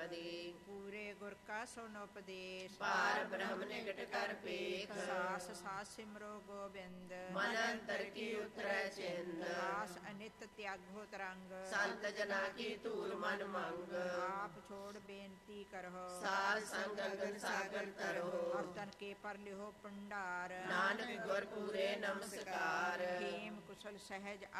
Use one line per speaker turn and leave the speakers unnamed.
ਪਦੀ।
ਪੂਰੇ ਗੁਰ ਕਾ ਸੁਨ ਉਪਦੇਸ਼,
ਪਾਰ ਬ੍ਰਹਮ ਨਿਕਟ ਕਰ ਪੇਖ।
ਸਾਸ ਸਾਸ ਸਿਮਰੋ ਗੋਬਿੰਦ,
ਮਨ ਅੰਤਰ ਕੀ ਉਤਰੈ ਚਿੰਦ।
ਆਸ ਅਨਿਤ ਤਿਆਗੋ ਤਰੰਗ,
ਸੰਤ ਜਨਾ ਕੀ ਧੂਲ ਮਨ ਮੰਗ।
ਆਪ ਛੋੜ ਬੇਨਤੀ ਕਰੋ,
ਸਾਧ ਸੰਗ ਅਗਨ ਸਾਗਰ ਤਰੋ।
ਅਰਤਨ ਕੇ ਪਰ ਲਿਹੋ ਭੰਡਾਰ,
ਨਾਨਕ ਗੁਰ ਪੂਰੇ ਨਮਸਕਾਰ।
ਖੇਮ ਕੁਸ਼ਲ ਸਹਿਜ